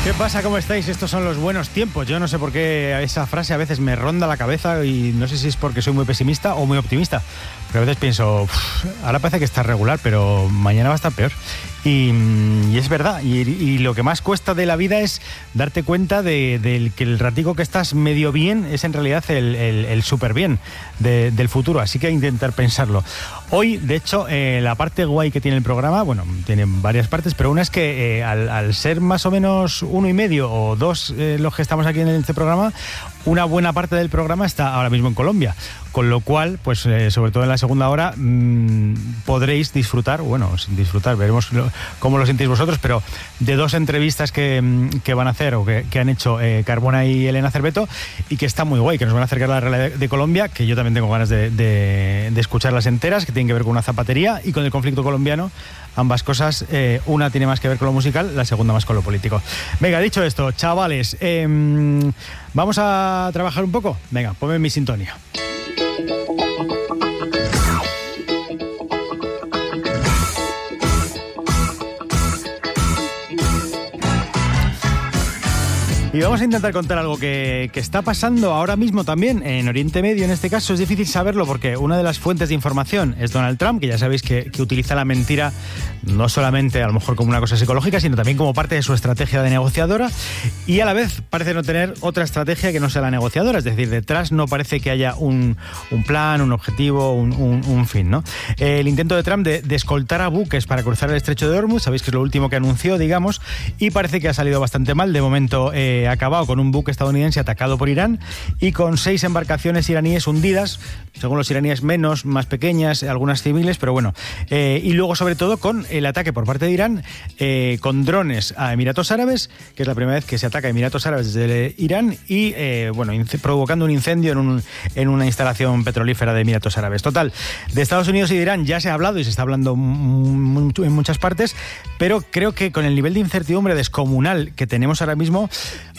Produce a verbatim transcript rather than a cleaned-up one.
¿Qué pasa? ¿Cómo estáis? Estos son los buenos tiempos. Yo no sé por qué esa frase a veces me ronda la cabeza y no sé si es porque soy muy pesimista o muy optimista. Pero a veces pienso, ahora parece que está regular, pero mañana va a estar peor. Y, y es verdad. Y, y lo que más cuesta de la vida es darte cuenta de, de que el ratico que estás medio bien es en realidad el, el, el súper bien de, del futuro. Así que hay que intentar pensarlo. Hoy, de hecho, eh, la parte guay que tiene el programa, bueno, tiene varias partes, pero una es que eh, al, al ser más o menos uno y medio o dos eh, los que estamos aquí en este programa, una buena parte del programa está ahora mismo en Colombia, con lo cual, pues eh, sobre todo en la segunda hora mmm, podréis disfrutar, bueno, sin disfrutar, veremos lo, cómo lo sentís vosotros, pero de dos entrevistas que, que van a hacer o que, que han hecho eh, Carbona y Elena Cerveto, y que está muy guay, que nos van a acercar a la realidad de, de Colombia, que yo también tengo ganas de, de, de escucharlas enteras, que tienen que ver con una zapatería y con el conflicto colombiano. Ambas cosas, eh, una tiene más que ver con lo musical, la segunda más con lo político. Venga, dicho esto, chavales, eh, ¿vamos a trabajar un poco? Venga, ponme mi sintonía. Y vamos a intentar contar algo que, que está pasando ahora mismo también en Oriente Medio. En este caso es difícil saberlo porque una de las fuentes de información es Donald Trump, que ya sabéis que, que utiliza la mentira no solamente a lo mejor como una cosa psicológica, sino también como parte de su estrategia de negociadora, y a la vez parece no tener otra estrategia que no sea la negociadora. Es decir, detrás no parece que haya un, un plan, un objetivo, un, un, un fin, ¿no? El intento de Trump de, de escoltar a buques para cruzar el estrecho de Hormuz, sabéis que es lo último que anunció, digamos, y parece que ha salido bastante mal. De momento eh, ha acabado con un buque estadounidense atacado por Irán y con seis embarcaciones iraníes hundidas, según los iraníes menos, más pequeñas, algunas civiles, pero bueno. Eh, y luego, sobre todo, con el ataque por parte de Irán eh, con drones a Emiratos Árabes, que es la primera vez que se ataca a Emiratos Árabes desde Irán, y eh, bueno, provocando un incendio en, un, en una instalación petrolífera de Emiratos Árabes. Total, de Estados Unidos y de Irán ya se ha hablado y se está hablando mucho en muchas partes, pero creo que con el nivel de incertidumbre descomunal que tenemos ahora mismo,